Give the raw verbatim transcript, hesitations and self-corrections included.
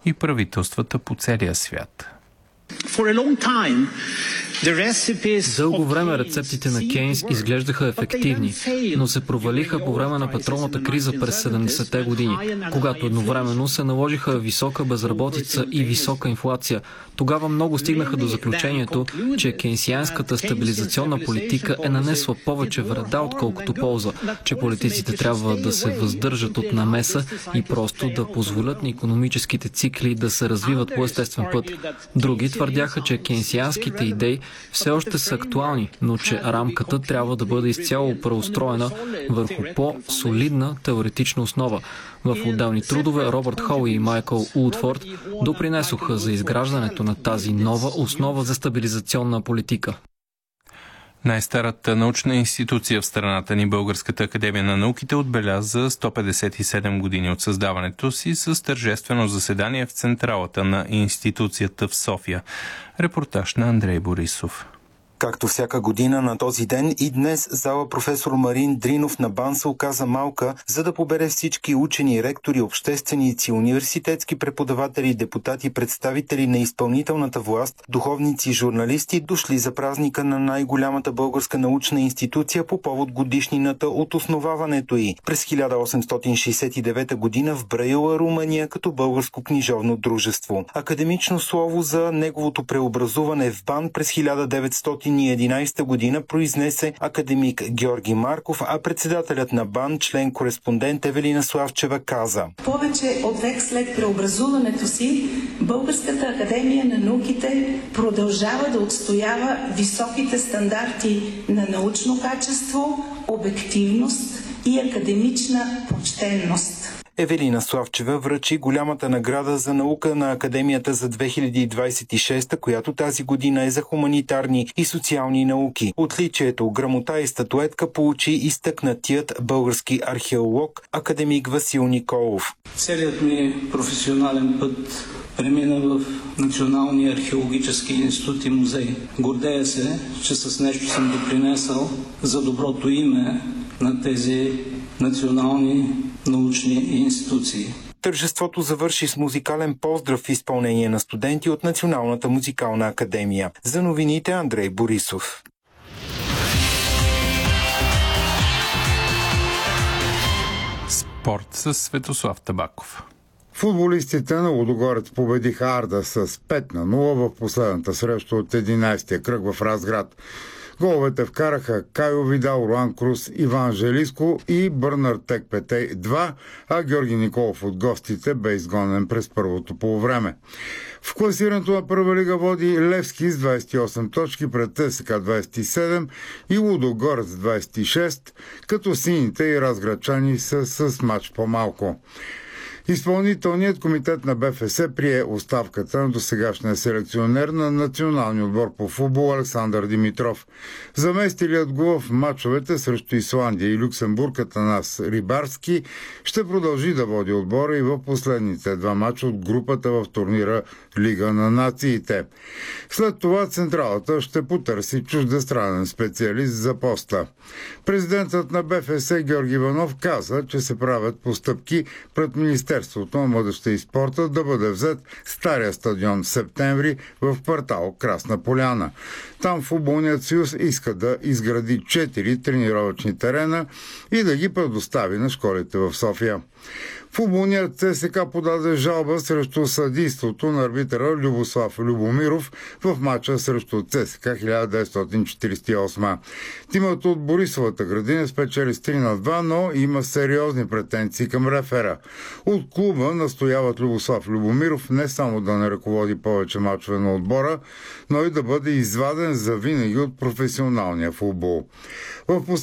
и правителствата по целия свят. Дълго време рецептите на Кейнс изглеждаха ефективни, но се провалиха по време на петролната криза през седемдесетте години, когато едновременно се наложиха висока безработица и висока инфлация. Тогава много стигнаха до заключението, че кейнсианската стабилизационна политика е нанесла повече вреда, отколкото полза, че политиците трябва да се въздържат от намеса и просто да позволят на икономическите цикли да се развиват по естествен път. Други твърдяха, че кейнсианските идеи все още са актуални, но че рамката трябва да бъде изцяло преустроена върху по-солидна теоретична основа. В отделни трудове Робърт Хол и Майкъл Улдфорд допринесоха за изграждането на тази нова основа за стабилизационна политика. Най-старата научна институция в страната ни, Българската академия на науките, отбеляза сто петдесет и седем години от създаването си с тържествено заседание в централата на институцията в София. Репортаж на Андрей Борисов. Както всяка година на този ден и днес зала професор Марин Дринов на БАН се оказа малка, за да побере всички учени, ректори, общественици, университетски преподаватели, депутати, представители на изпълнителната власт, духовници, журналисти, дошли за празника на най-голямата българска научна институция по повод годишнината от основаването й през хиляда осемстотин шейсет и девета година в Браила, Румъния, като българско книжовно дружество. Академично слово за неговото преобразуване в БАН през хиляда деветстотин и единадесета година произнесе академик Георги Марков, а председателят на БАН, член-кореспондент Евелина Славчева, каза: Повече от век след преобразуването си, Българската академия на науките продължава да отстоява високите стандарти на научно качество, обективност и академична почтенност. Евелина Славчева връчи голямата награда за наука на Академията за две хиляди двадесет и шеста, която тази година е за хуманитарни и социални науки. Отличието, грамота и статуетка получи изтъкнатият български археолог академик Васил Николов. Целият ми професионален път премина в Националния археологически институт и музей. Гордея се, че с нещо съм допринесъл за доброто име на тези национални научни институции. Тържеството завърши с музикален поздрав в изпълнение на студенти от Националната музикална академия. За новините Андрей Борисов. Спорт с Светослав Табаков. Футболистите на Лудогорец победиха Арда с пет на нула в последната среща от единадесетия кръг в Разград. Головете вкараха Кайо Видал, Руан Крус, Иван Желиско и Бърнар Текпетей два, а Георги Николов от гостите бе изгонен през първото полувреме. В класирането на Първа лига води Левски с двадесет и осем точки пред ЦСКА двадесет и седем и Лудогорец двадесет и шест, като сините и разградчани са с мач по-малко. Изпълнителният комитет на БФС прие оставката на досегашния селекционер на националния отбор по футбол Александър Димитров. Заместилият го в мачовете срещу Исландия и Люксембург Атанас Рибарски ще продължи да води отбора и в последните два мача от групата в турнира Лига на нациите. След това централата ще потърси чуждестранен специалист за поста. Президентът на БФС Георги Иванов каза, че се правят постъпки пред Министерството на младежта и спорта да бъде взет стария стадион в септември в квартал Красна поляна. Там футболният съюз иска да изгради четири тренировъчни терена и да ги предостави на школите в София. Футболният ЦСКА подаде жалба срещу съдийството на арбитъра Любослав Любомиров в матча срещу ЦСКА хиляда деветстотин четиридесет и осма. Тимът от Борисовата градина спечели с три на два, но има сериозни претенции към рефера. От клуба настояват Любослав Любомиров не само да не ръководи повече мачове на отбора, но и да бъде изваден завинаги от професионалния футбол. В